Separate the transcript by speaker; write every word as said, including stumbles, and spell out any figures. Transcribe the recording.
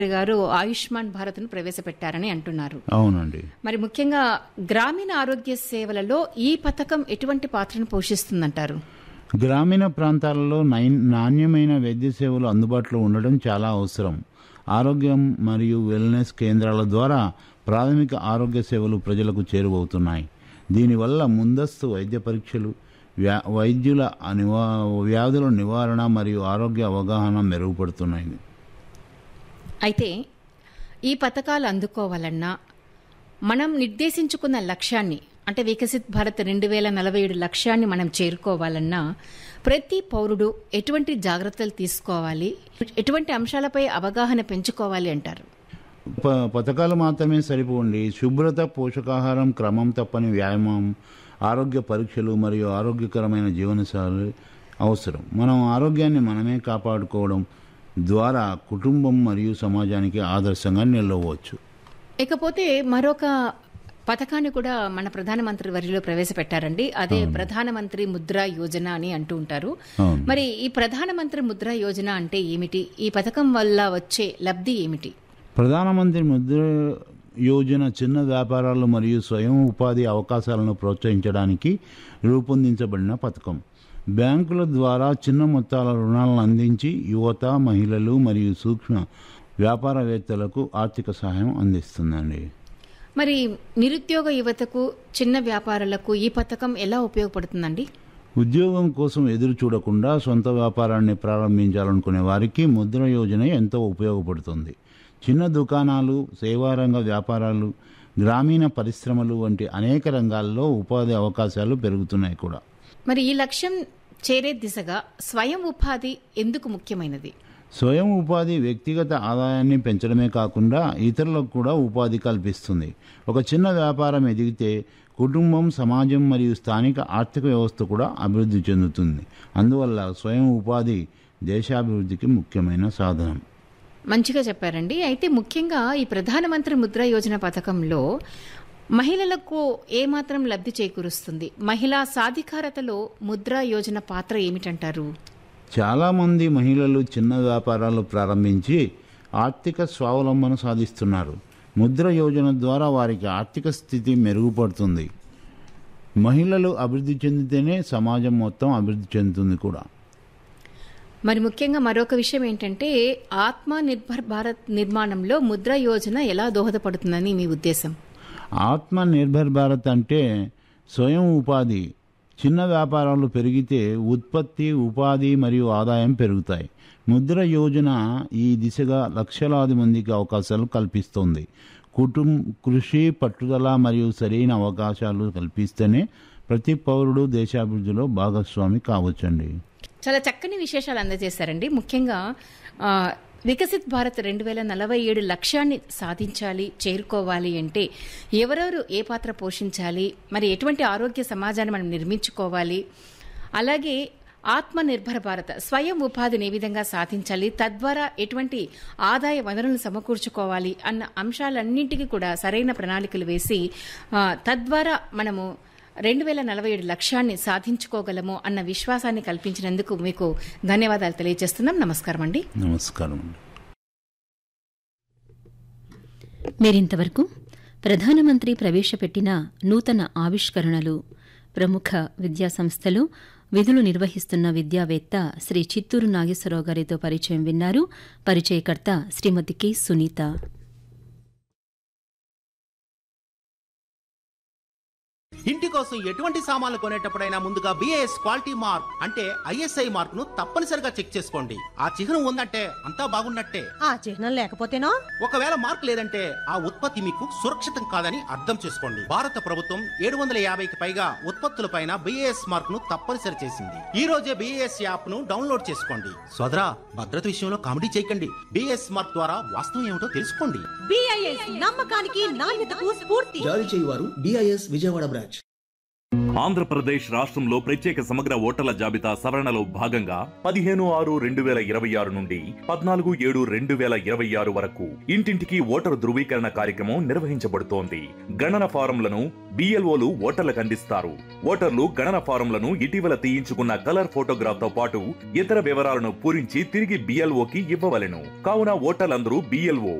Speaker 1: గారు ఆయుష్మాన్ భారత్ను ప్రవేశపెట్టారని అంటున్నారు.
Speaker 2: అవునండి.
Speaker 1: మరి ముఖ్యంగా గ్రామీణ ఆరోగ్య సేవలలో ఈ పథకం ఎటువంటి పాత్రను పోషిస్తుందంటారు?
Speaker 2: గ్రామీణ ప్రాంతాలలో నాణ్యమైన వైద్య సేవలు అందుబాటులో ఉండడం చాలా అవసరం. ఆరోగ్యం మరియు వెల్నెస్ కేంద్రాల ద్వారా ప్రాథమిక ఆరోగ్య సేవలు ప్రజలకు చేరువవుతున్నాయి. దీనివల్ల ముందస్తు వైద్య పరీక్షలు, వ్యా వైద్యుల నివా వ్యాధుల నివారణ మరియు ఆరోగ్య అవగాహన మెరుగుపడుతున్నాయి.
Speaker 1: అయితే ఈ పథకాలు అందుకోవాలన్నా మనం నిర్దేశించుకున్న లక్ష్యాన్ని, అంటే వికసిత్ భారత్ రెండు వేల నలభై ఏడు లక్ష్యాన్ని మనం చేరుకోవాలన్నా ప్రతి పౌరుడు ఎటువంటి జాగ్రత్తలు తీసుకోవాలి, ఎటువంటి అంశాలపై అవగాహన పెంచుకోవాలి అంటారు?
Speaker 2: ప పథకాలు మాత్రమే సరిపోండి. శుభ్రత, పోషకాహారం, క్రమం తప్పని వ్యాయామం, ఆరోగ్య పరీక్షలు మరియు ఆరోగ్యకరమైన జీవనశైలి అవసరం. మనం ఆరోగ్యాన్ని మనమే కాపాడుకోవడం ద్వారా కుటుంబం మరియు సమాజానికి ఆదర్శంగా నిలవచ్చు.
Speaker 1: ఇకపోతే మరొక పథకాన్ని కూడా మన ప్రధానమంత్రి వర్యులో ప్రవేశపెట్టారండి. అదే ప్రధానమంత్రి ముద్రా యోజన అని అంటూ ఉంటారు. మరి ఈ ప్రధానమంత్రి ముద్రా యోజన అంటే ఏమిటి? ఈ పథకం వల్ల వచ్చే లబ్ధి ఏమిటి?
Speaker 2: ప్రధానమంత్రి ముద్రా యోజన చిన్న వ్యాపారాలు మరియు స్వయం ఉపాధి అవకాశాలను ప్రోత్సహించడానికి రూపొందించబడిన పథకం. బ్యాంకుల ద్వారా చిన్న మొత్తాల రుణాలను అందించి యువత, మహిళలు మరియు సూక్ష్మ వ్యాపారవేత్తలకు ఆర్థిక సహాయం అందిస్తుందండి.
Speaker 1: మరి నిరుద్యోగ యువతకు, చిన్న వ్యాపారులకు ఈ పథకం ఎలా ఉపయోగపడుతుందండి?
Speaker 2: ఉద్యోగం కోసం ఎదురు చూడకుండా సొంత వ్యాపారాన్ని ప్రారంభించాలనుకునే వారికి ముద్ర యోజన ఎంతో ఉపయోగపడుతుంది. చిన్న దుకాణాలు, సేవారంగ వ్యాపారాలు, గ్రామీణ పరిశ్రమలు వంటి అనేక రంగాల్లో ఉపాధి అవకాశాలు పెరుగుతున్నాయి కూడా.
Speaker 1: మరి ఈ లక్ష్యం చేరే దిశగా స్వయం ఉపాధి ఎందుకు ముఖ్యమైనది?
Speaker 2: స్వయం ఉపాధి వ్యక్తిగత ఆదాయాన్ని పెంచడమే కాకుండా ఇతరులకు కూడా ఉపాధి కల్పిస్తుంది. ఒక చిన్న వ్యాపారం ఎదిగితే కుటుంబం, సమాజం మరియు స్థానిక ఆర్థిక వ్యవస్థ కూడా అభివృద్ధి చెందుతుంది. అందువల్ల స్వయం ఉపాధి దేశాభివృద్ధికి ముఖ్యమైన సాధనం.
Speaker 1: మంచిగా చెప్పారండి. అయితే ముఖ్యంగా ఈ ప్రధానమంత్రి ముద్రా యోజన పథకంలో మహిళలకు ఏమాత్రం లబ్ధి చేకూరుస్తుంది? మహిళా సాధికారతలో ముద్రా యోజన పాత్ర ఏమిటంటారు?
Speaker 2: చాలామంది మహిళలు చిన్న వ్యాపారాలు ప్రారంభించి ఆర్థిక స్వావలంబన సాధిస్తున్నారు. ముద్ర యోజన ద్వారా వారికి ఆర్థిక స్థితి మెరుగుపడుతుంది. మహిళలు అభివృద్ధి చెందితేనే సమాజం మొత్తం అభివృద్ధి చెందుతుంది కూడా.
Speaker 1: మరి ముఖ్యంగా మరొక విషయం ఏంటంటే ఆత్మ నిర్భర్ భారత్ నిర్మాణంలో ముద్రా యోజన ఎలా దోహదపడుతుందని మీ ఉద్దేశం?
Speaker 2: ఆత్మ నిర్భర్ భారత్ అంటే స్వయం ఉపాధి. చిన్న వ్యాపారాలు పెరిగితే ఉత్పత్తి, ఉపాధి మరియు ఆదాయం పెరుగుతాయి. ముద్ర యోజన ఈ దిశగా లక్షలాది మందికి అవకాశాలు కల్పిస్తుంది. కుటుంబ కృషి, పట్టుదల మరియు సరైన అవకాశాలు కల్పిస్తేనే ప్రతి పౌరుడు దేశాభివృద్ధిలో భాగస్వామి కావచ్చండి.
Speaker 1: చాలా చక్కని విశేషాలు అందజేశారండి. ముఖ్యంగా వికసిత్ భారత్ రెండు వేల నలభై ఏడు లక్ష్యాన్ని సాధించాలి, చేరుకోవాలి అంటే ఎవరెవరు ఏ పాత్ర పోషించాలి, మరి ఎటువంటి ఆరోగ్య సమాజాన్ని మనం నిర్మించుకోవాలి, అలాగే ఆత్మ నిర్భర భారత్ స్వయం ఉపాధిని ఏ విధంగా సాధించాలి, తద్వారా ఎటువంటి ఆదాయ వనరులను సమకూర్చుకోవాలి అన్న అంశాలన్నింటికీ కూడా సరైన ప్రణాళికలు వేసి తద్వారా మనము రెండు వేల నలభై ఏడు లక్ష్యాన్ని సాధించుకోగలము అన్న విశ్వాసాన్ని కల్పించినందుకు మీకు ధన్యవాదాలు తెలియజేస్తున్నాం. నమస్కారం అండి.
Speaker 2: నమస్కారం అండి.
Speaker 3: మీరింతవరకు ప్రధానమంత్రి ప్రవేశపెట్టిన నూతన ఆవిష్కరణలు, ప్రముఖ విద్యాసంస్థలు విధులు నిర్వహిస్తున్న విద్యావేత్త శ్రీ చిత్తూరు నాగేశ్వరరావు గారితో పరిచయం విన్నారు. పరిచయకర్త శ్రీమతి కె సునీత.
Speaker 4: ఇంటి కోసం ఎటువంటి సామాన్లు కొనేటప్పుడైనా ముందుగా బిఐఎస్ క్వాలిటీ మార్క్ అంటే ఐఎస్ఐ మార్క్ ను తప్పనిసరిగా చెక్ చేసుకోండి. ఆ చిహ్నం ఉందంటే అంతా బాగున్నట్టే.
Speaker 5: ఆ చిహ్నం లేకపోతేనో,
Speaker 4: ఒకవేళ మార్క్ లేదంటే ఆ ఉత్పత్తి మీకు సురక్షితం కాదని అర్థం చేసుకోండి. భారత ప్రభుత్వం ఏడు వందల యాభైకి పైగా ఉత్పత్తులపైన బిఐఎస్ మార్క్ ను తప్పనిసరి చేసింది. ఈ రోజే బిఐఎస్ యాప్ ను డౌన్లోడ్ చేసుకోండి. సోదరా, భద్రత విషయంలో కామెడీ చేయకండి. బిఐఎస్ మార్క్ ద్వారా వాస్తవం ఏమిటో తెలుసుకోండి.
Speaker 5: బిఐఎస్ నమ్మకానికి, నాణ్యతకు స్ఫూర్తి.
Speaker 6: జారీ చేయువారు బిఐఎస్ విజయవాడ బ్రాంచ్.
Speaker 5: ఆంధ్రప్రదేశ్ రాష్ట్రంలో ప్రత్యేక సమగ్ర ఓటర్ల జాబితా సవరణలో భాగంగా పదిహేను ఆరు రెండు వేల ఇరవై ఆరు నుండి పద్నాలుగు ఏడు రెండు వేల ఇరవై ఆరు వరకు ఇంటింటికి ఓటరు ధృవీకరణ కార్యక్రమం నిర్వహించబడుతోంది. గణన ఫారంలను బిఎల్ఓలు ఓటర్లకు అందిస్తారు. ఓటర్లు గణన ఫారంలను ఇటీవల తీయించుకున్న కలర్ ఫోటోగ్రాఫ్ తో పాటు ఇతర వివరాలను పూరించి తిరిగి బిఎల్ఓకి ఇవ్వవలెను. కావున ఓటర్లందరూ బిఎల్ఓ